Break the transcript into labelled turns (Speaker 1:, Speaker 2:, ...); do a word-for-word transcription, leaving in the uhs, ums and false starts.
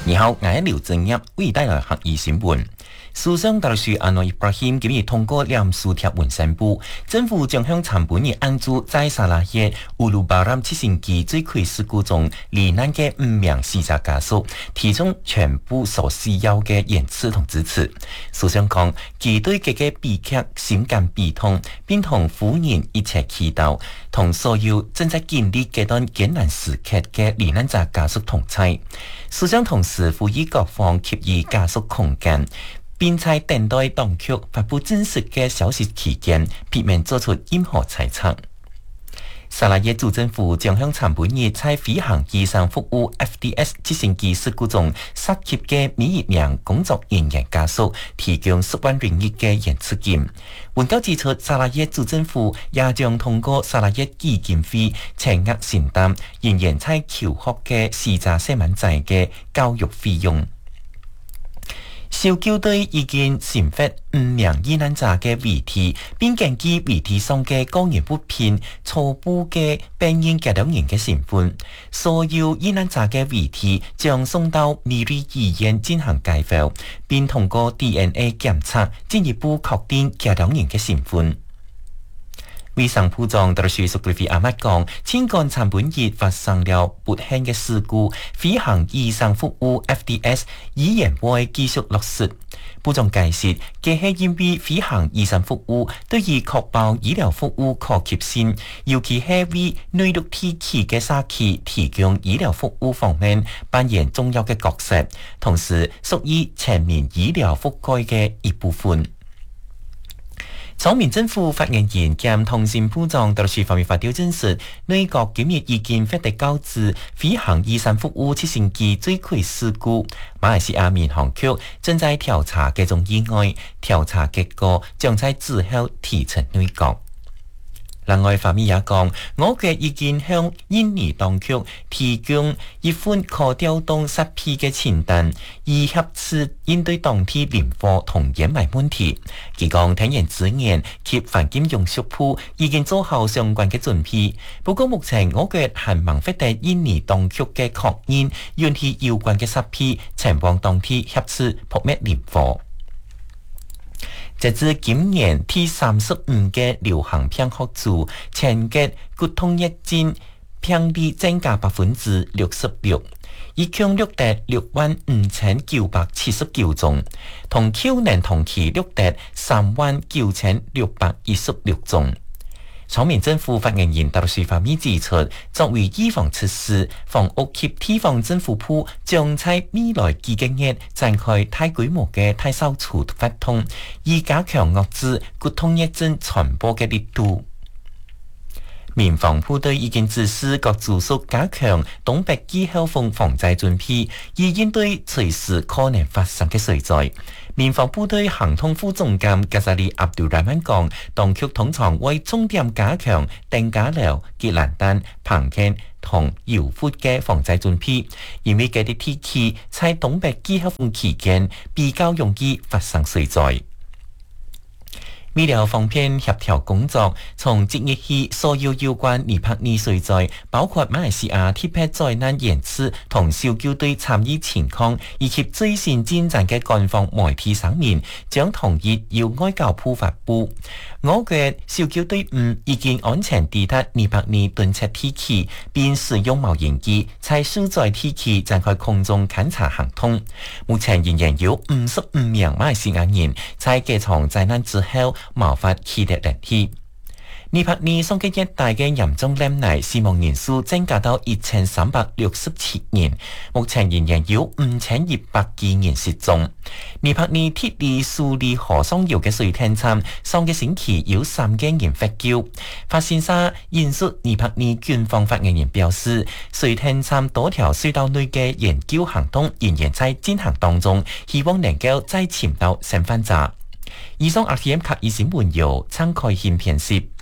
Speaker 1: 你好，我係劉正一，為你帶來客語新聞。首相達賴斯安華伊布拉欣今日通過臉書貼文宣布，政府將向參本日按住在沙拉耶烏魯巴蘭直升機墜毀事故中罹難嘅五名死者家屬提供全部所需要嘅援助同支持。首相講，佢對這個悲劇深感悲痛，並同夫人一齊祈禱，同所有正在經歷這段艱難時刻嘅罹難者家屬同在。首相同時呼籲各方給予家屬空間，並在等待當局發布真實嘅消息期間，避免做出任何猜測。沙拉耶州政府將向參本日在飛行醫生服務 F D S 直升機事故中失業嘅每一名工作人員家屬提供十萬元嘅援助金。文告指出，沙拉耶州政府也將通過沙拉耶基金會全額承擔仍然在求學嘅死者四萬仔嘅教育費用。消救隊已經尋獲五名遇難者嘅遺體，並根據遺體上嘅個人物品初步嘅辨認家兩人嘅身份。所有遇難者嘅遺體將送到米瑞醫院進行解剖，並通過 D N A 檢測進一步確定家兩人嘅身份。衛生部長達賴斯蘇格里菲阿麥講，千幹參本日發生了不幸嘅事故，飛行醫生服務 F D S 依然會繼續落實。部長解釋，這係因為飛行醫生服務對於確保醫療服務可及性，尤其係為內陸地區嘅社區提供醫療服務方面扮演重要嘅角色，同時屬於全面醫療覆蓋嘅一部分。草民政府發言人兼通訊部長達賴斯方面發表證實，內閣今日已經獲得告知飛行醫生服務直升機墜毀事故。馬來西亞民航局正在調查這種意外，調查結果將在之後提呈內閣。另外，法面也講，我國已經向印尼當局提供一份可調動設備嘅清單，以協助應對當地林火同掩埋問題。佢講，天然資源及環境用屬部已經做好相關嘅準備。不過，目前我國還未獲得印尼當局嘅確認，允許有關嘅設備前往當地協助撲滅林火。截至今年第三十五嘅流行病學組，全國骨痛熱症病例增加百分之六十六，一共錄得六萬五千九百七十九宗，同去年同期錄得三萬九千六百一十六宗。草民政府發言人達賴斯方面指出，作為預防措施，房屋及地方政府部將在未來幾個月展開大規模嘅大掃除活動，以加強遏制骨痛熱症傳播嘅力度。民防部隊已經指示各組屬加強東北季候風防災準備，以應對隨時可能發生嘅水災。民防部隊行通副總監加扎里阿杜拉曼講，當局通常會重點加強登嘉樓、吉蘭丹、彭坑同瑤湖嘅防災準備，因為這啲地區在東北季候風期間比較容易發生水災。醫療方面協調工作，從即日起，所有有關尼泊爾水災，包括馬來西亞特別災難援助同搜救隊參與情況以及最新進展嘅官方媒體上面，將同意由外交部發布。我嘅搜救隊伍已經安全抵達尼泊爾頓徹地區，並使用無人機在受災地區展開空中勘察行動。目前仍然有五十五名馬來西亞人在這場災難之後無法起得聯繫。尼泊爾桑吉一帶嘅嚴重災難死亡人數增加到一千三百六十七人，目前仍然有五千一百幾人失蹤。尼泊爾鐵里蘇里河上游嘅水艇站上個星期有三個人獲救。法新社引述尼泊爾軍方發言人表示，水艇站多條隧道內嘅研究行動仍然在進行當中，希望能夠再尋到生還者。以上 R T M 及以新聞由陳凱憲編輯。